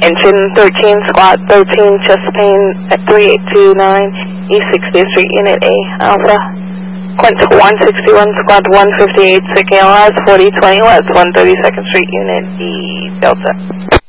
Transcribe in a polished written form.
Engine 13, squad 13, chest pain at 3829, East 60th Street, Unit A, Alpha. Quint 161, squad 158, sick ALS 4020 West, 132nd Street, Unit E, Delta.